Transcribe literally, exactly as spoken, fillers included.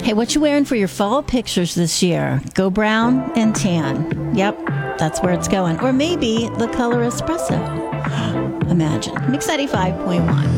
Hey, what you wearing for your fall pictures this year? Go brown and tan. Yep, that's where it's going. Or maybe the color espresso. Imagine. Mix eighty-five point one.